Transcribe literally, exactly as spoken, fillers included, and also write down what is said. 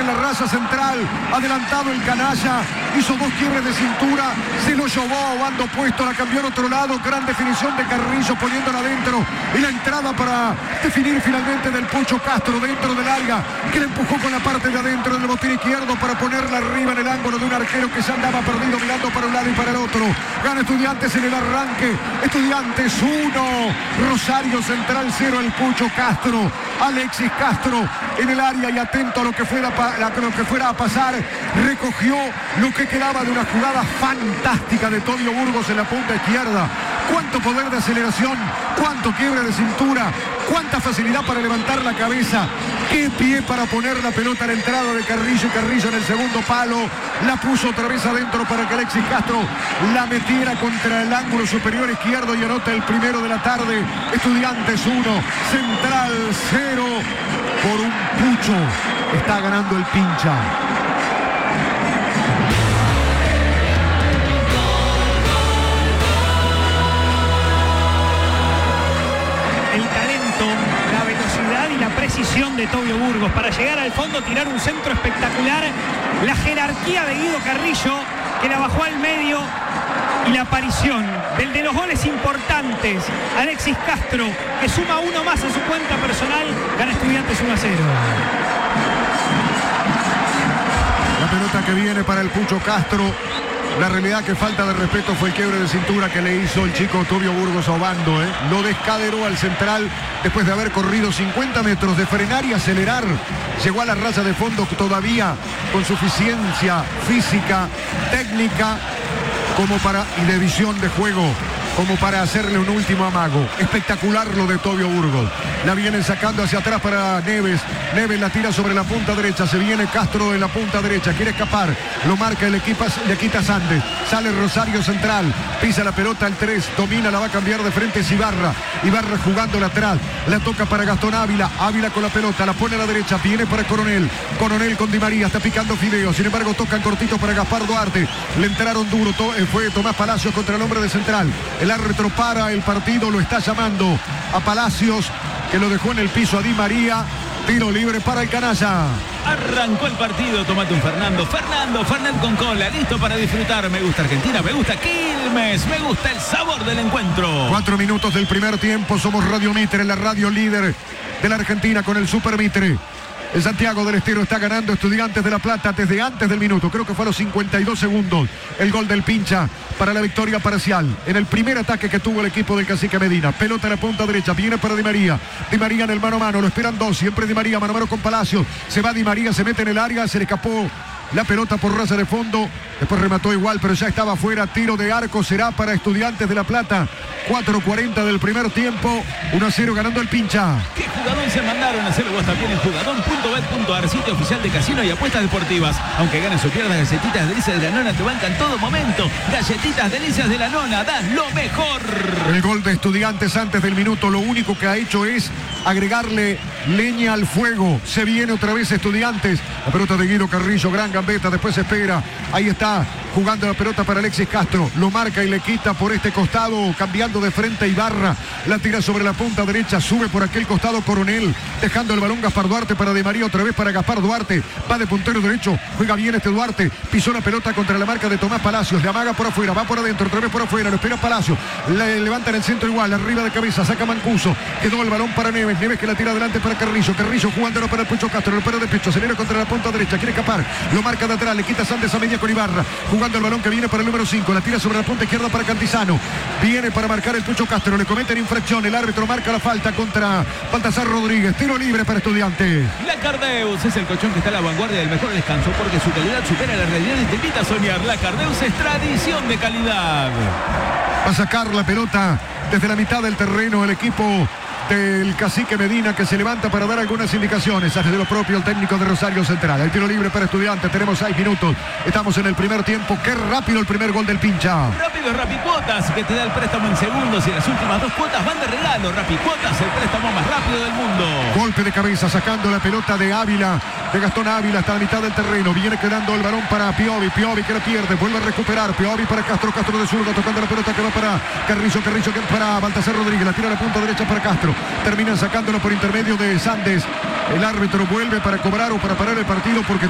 en la raya central, adelantado el canalla, hizo dos quiebres de cintura, se lo llevó a bando opuesto, la cambió al otro lado, gran definición de Carrillo poniéndola adentro, y la entrada para definir finalmente del Pucho Castro dentro del área, que le empujó con la parte de adentro del botín izquierdo para ponerla arriba en el ángulo de un arquero que ya andaba perdido mirando para un lado y para el otro. Gana Estudiantes en el arranque, Estudiantes uno, Rosario Central cero, el Pucho Castro, Alexis Castro en el área y atento a lo que fuera, a lo que fuera a pasar, recogió lo que quedaba de una jugada fantástica de Todio Burgos en la punta izquierda. Cuánto poder de aceleración, cuánto quiebre de cintura, cuánta facilidad para levantar la cabeza, qué pie para poner la pelota a la entrada de Carrillo, y Carrillo en el segundo palo la puso otra vez adentro para que Alexis Castro la metiera contra el ángulo superior izquierdo y anota el primero de la tarde. Estudiantes uno, Central cero, por un Pucho está ganando el Pincha. Precisión de Todio Burgos para llegar al fondo, tirar un centro espectacular, la jerarquía de Guido Carrillo que la bajó al medio y la aparición del de los goles importantes, Alexis Castro, que suma uno más a su cuenta personal. Gana Estudiantes uno a cero. La pelota que viene para el Pucho Castro. La realidad que falta de respeto fue el quiebre de cintura que le hizo el chico Todio Burgos a Obando, ¿eh? Lo descaderó al central después de haber corrido cincuenta metros, de frenar y acelerar. Llegó a la raya de fondo todavía con suficiencia física, técnica como para, y de visión de juego, como para hacerle un último amago. Espectacular lo de Todio Burgos. La vienen sacando hacia atrás para Neves. Neves la tira sobre la punta derecha. Se viene Castro en la punta derecha. Quiere escapar. Lo marca el equipo de Quita Sandes. Sale Rosario Central. Pisa la pelota al tres. Domina, la va a cambiar de frente. Es Ibarra. Ibarra jugándola atrás. La toca para Gastón Ávila. Ávila con la pelota. La pone a la derecha. Viene para Coronel. Coronel con Di María. Está picando Fideo. Sin embargo, tocan cortito para Gaspar Duarte. Le entraron duro. Fue Tomás Palacios contra el hombre de Central. El árbitro para el partido. Lo está llamando a Palacios, que lo dejó en el piso a Di María. Tiro libre para el canalla. Arrancó el partido, tomate un Fernando. Fernando, Fernet con cola, listo para disfrutar. Me gusta Argentina, me gusta Quilmes, me gusta el sabor del encuentro. Cuatro minutos del primer tiempo. Somos Radio Mitre, la radio líder de la Argentina con el Super Mitre. El Santiago del Estero está ganando Estudiantes de La Plata desde antes del minuto. Creo que fue a los cincuenta y dos segundos. El gol del Pincha para la victoria parcial. En el primer ataque que tuvo el equipo del Cacique Medina. Pelota a la punta derecha. Viene para Di María. Di María en el mano a mano. Lo esperan dos. Siempre Di María. Mano a mano con Palacios. Se va Di María. Se mete en el área. Se le escapó la pelota por raza de fondo. Después remató igual, pero ya estaba fuera. Tiro de arco será para Estudiantes de La Plata. cuatro cuarenta del primer tiempo. uno a cero ganando el Pincha. ¿Qué jugadón se mandaron a hacer vos también en jugadón punto bet punto ar, sitio oficial de casino y apuestas deportivas? Aunque ganes o pierdas, galletitas delicias de la nona te bancan todo momento. Galletitas delicias de la nona, das lo mejor. El gol de Estudiantes antes del minuto, lo único que ha hecho es agregarle leña al fuego. Se viene otra vez Estudiantes. La pelota de Guido Carrillo, gran gambeta, después se espera. Ahí está jugando la pelota para Alexis Castro. Lo marca y le quita por este costado, cambiando de frente a Ibarra. La tira sobre la punta derecha, sube por aquel costado Coronel, dejando el balón Gaspar Duarte para Di María, otra vez para Gaspar Duarte. Va de puntero derecho, juega bien este Duarte. Pisó la pelota contra la marca de Tomás Palacios. Le amaga por afuera, va por adentro, otra vez por afuera. Lo espera Palacios. Le levanta en el centro igual, arriba de cabeza, saca Mancuso. Quedó el balón para Neves. Neves que la tira adelante para Carrillo. Carrillo jugándolo para el Pucho Castro. Lo espera de pecho, acelera contra la punta derecha. Quiere escapar. Lo marca de atrás, le quita Sandes a media con Ibarra. Jugando el balón que viene para el número cinco. La tira sobre la punta izquierda para Cantizano. Viene para marcar el Pucho Castro. Le cometen infracción. El árbitro marca la falta contra Baltasar Rodríguez. Tiro libre para Estudiantes. La Cardeus es el colchón que está a la vanguardia del mejor descanso porque su calidad supera la realidad y te invita a soñar. La Cardeus es tradición de calidad. Va a sacar la pelota desde la mitad del terreno el equipo del Cacique Medina, que se levanta para dar algunas indicaciones. Hace de lo propio el técnico de Rosario Central. El tiro libre para Estudiantes. Tenemos seis minutos. Estamos en el primer tiempo. Qué rápido el primer gol del Pincha. Rápido es Rapicuotas, que te da el préstamo en segundos y las últimas dos cuotas van de regalo. Rapicuotas, el préstamo más rápido del mundo. Golpe de cabeza sacando la pelota de Ávila, de Gastón Ávila hasta la mitad del terreno. Viene quedando el balón para Piovi. Piovi que la pierde. Vuelve a recuperar. Piovi para Castro. Castro de zurdo tocando la pelota que va para Carrillo. Carrillo que para Baltasar Rodríguez. La tira a la punta derecha para Castro. Terminan sacándolo por intermedio de Sandes. El árbitro vuelve para cobrar o para parar el partido porque